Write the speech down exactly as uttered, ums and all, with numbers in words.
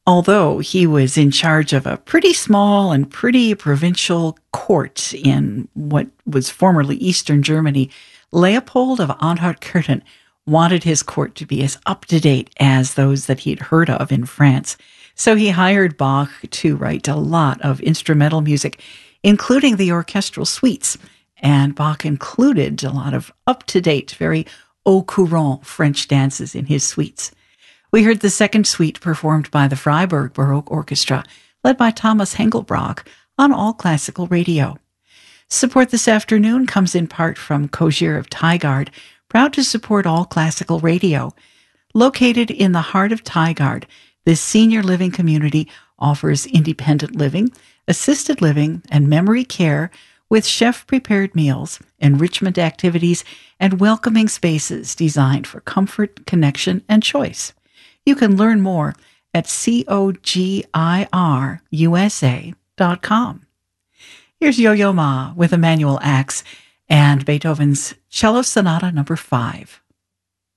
Although he was in charge of a pretty small and pretty provincial court in what was formerly Eastern Germany, Leopold of Anhalt-Köthen wanted his court to be as up-to-date as those that he'd heard of in France. So he hired Bach to write a lot of instrumental music, including the orchestral suites. And Bach included a lot of up-to-date, very au courant French dances in his suites. We heard the second suite performed by the Freiburg Baroque Orchestra, led by Thomas Hengelbrock, on All Classical Radio. Support this afternoon comes in part from Kosher of Tigard, proud to support All Classical Radio. Located in the heart of Tigard, this senior living community offers independent living, assisted living, and memory care with chef-prepared meals, enrichment activities, and welcoming spaces designed for comfort, connection, and choice. You can learn more at cogir u s a dot com. Here's Yo-Yo Ma with Emanuel Ax and Beethoven's Cello Sonata number five.